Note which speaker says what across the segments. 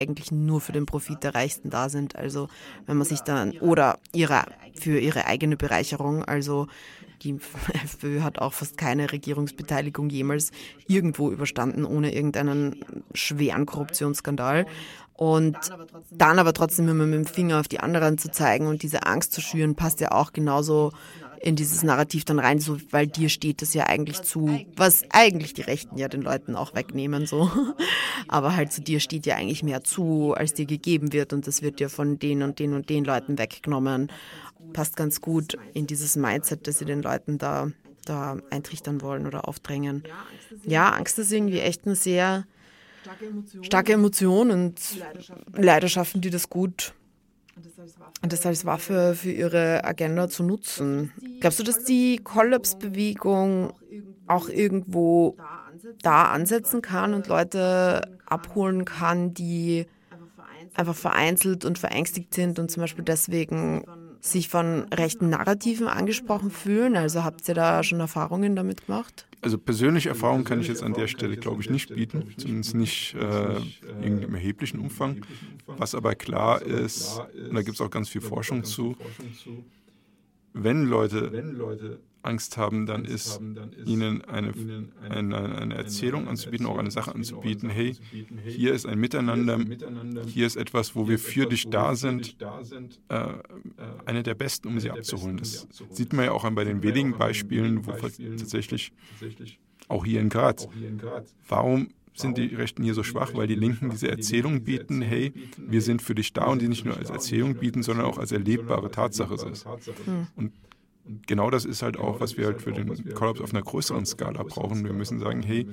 Speaker 1: eigentlich nur für den Profit der Reichsten da sind. Also wenn man sich dann, oder für ihre eigene Bereicherung, also die FPÖ hat auch fast keine Regierungsbeteiligung jemals irgendwo überstanden, ohne irgendeinen schweren Korruptionsskandal. Und dann aber trotzdem immer mit dem Finger auf die anderen zu zeigen und diese Angst zu schüren, passt ja auch genauso in dieses Narrativ dann rein, so, weil dir steht das ja eigentlich zu, was eigentlich die Rechten ja den Leuten auch wegnehmen, so. Aber halt zu dir steht ja eigentlich mehr zu, als dir gegeben wird und das wird dir von den und den und den Leuten weggenommen. Passt ganz gut in dieses Mindset, das sie den Leuten da eintrichtern wollen oder aufdrängen. Ja, Angst ist irgendwie echt eine sehr starke Emotion und leider schaffen die das gut, und das als Waffe für ihre Agenda zu nutzen. Glaubst du, dass die Kollapsbewegung auch irgendwo da ansetzen kann und Leute abholen kann, die einfach vereinzelt und verängstigt sind und zum Beispiel deswegen sich von rechten Narrativen angesprochen fühlen? Also habt ihr da schon Erfahrungen damit gemacht?
Speaker 2: Also persönliche Erfahrungen kann ich jetzt an der Stelle, glaube ich, nicht bieten, zumindest nicht irgendwie im erheblichen Umfang. Was aber klar ist, und da gibt es auch ganz viel Forschung zu, wenn Leute Angst haben, dann ist ihnen eine Erzählung anzubieten, auch eine Sache anzubieten, hey, hier ist ein Miteinander, hier ist etwas, wo wir für dich da sind, eine der besten, um sie abzuholen. Das sieht man ja auch bei den wenigen Beispielen, wo tatsächlich, auch hier in Graz, warum sind die Rechten hier so schwach? Weil die Linken diese Erzählung bieten, hey, wir sind für dich da, und die nicht nur als Erzählung bieten, sondern auch als erlebbare Tatsache ist. Und genau das ist halt auch, was wir halt für den Kollaps auf einer größeren Skala brauchen. Wir müssen sagen, hey,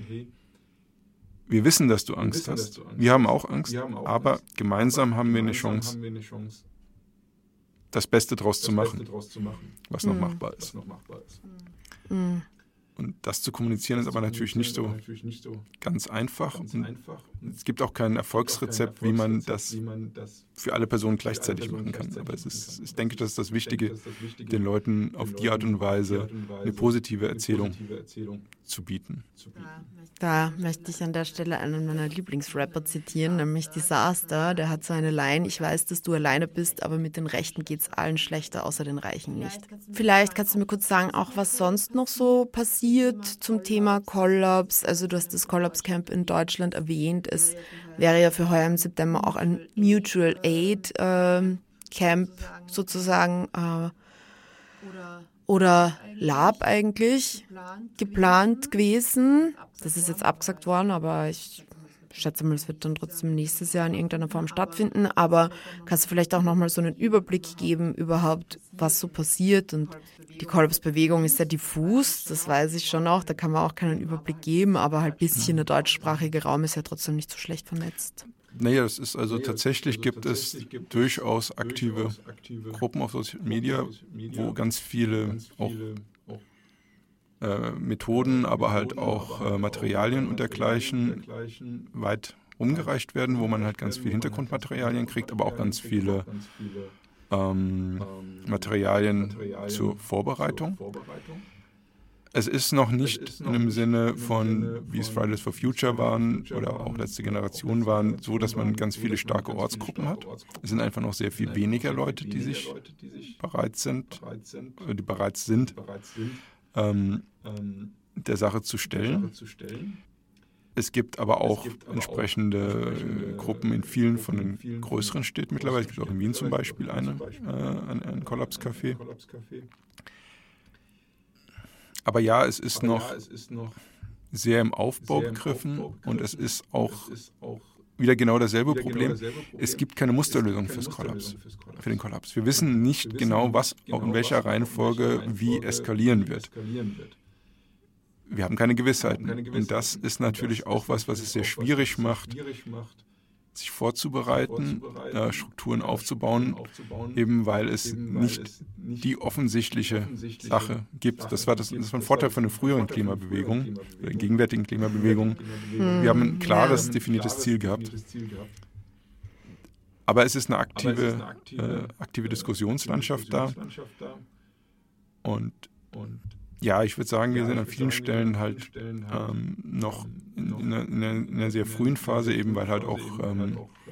Speaker 2: wir wissen, dass du Angst hast. Wir haben auch Angst, aber gemeinsam haben wir eine Chance, das Beste draus zu machen, was noch machbar ist. Und das zu kommunizieren ist aber natürlich nicht so ganz einfach. Und es gibt auch kein Erfolgsrezept, wie man das für alle Personen gleichzeitig machen kann. Aber ich denke, das ist das Wichtige, den Leuten auf die Art und Weise eine positive Erzählung zu bieten.
Speaker 1: Da möchte ich an der Stelle einen meiner Lieblingsrapper zitieren, nämlich Disaster. Der hat so eine Line: Ich weiß, dass du alleine bist, aber mit den Rechten geht's allen schlechter, außer den Reichen nicht. Vielleicht kannst du mir kurz sagen, auch was sonst noch so passiert zum Thema Kollaps. Also du hast das Kollaps-Camp in Deutschland erwähnt. Es wäre ja für heuer im September auch ein Mutual Aid Camp sozusagen oder Lab eigentlich geplant gewesen. Das ist jetzt abgesagt worden, aber ich schätze mal, es wird dann trotzdem nächstes Jahr in irgendeiner Form stattfinden. Aber kannst du vielleicht auch nochmal so einen Überblick geben überhaupt, was so passiert? Und die Kollapsbewegung ist ja diffus, das weiß ich schon auch, da kann man auch keinen Überblick geben, aber halt ein bisschen der deutschsprachige Raum ist ja trotzdem nicht so schlecht vernetzt.
Speaker 2: Naja, es ist also tatsächlich gibt es durchaus aktive Gruppen auf Social Media, wo ganz viele auch Methoden, aber halt auch Materialien und dergleichen weit umgereicht werden, wo man halt ganz viele Hintergrundmaterialien kriegt, aber auch ganz viele Materialien zur Vorbereitung. Es ist noch nicht in dem Sinne von, wie es Fridays for Future waren oder auch letzte Generation waren, so, dass man ganz viele starke Ortsgruppen hat. Es sind einfach noch sehr viel weniger Leute, die sich bereit sind, der Sache zu stellen. Es gibt aber auch entsprechende Gruppen in vielen von den größeren Städten mittlerweile. Es gibt auch in Wien zum Beispiel ein Kollapscafé. Aber ja, es ist noch sehr im Aufbau begriffen und es ist auch wieder genau dasselbe Problem. Es gibt keine Musterlösung für den Kollaps. Wir wissen nicht genau, was auch in welcher Reihenfolge wie eskalieren wird. Wir haben keine Gewissheiten. Und das ist natürlich auch was es sehr schwierig macht, sich vorzubereiten, Strukturen aufzubauen, eben weil es nicht die offensichtliche Sache gibt. Das war ein Vorteil von der früheren Klimabewegung, der gegenwärtigen Klimabewegung. Wir haben ein klares, definiertes Ziel gehabt. Aber es ist eine aktive Diskussionslandschaft da. Und ja, ich würde sagen, wir sind an vielen Stellen halt noch in einer sehr frühen Phase, eben weil halt auch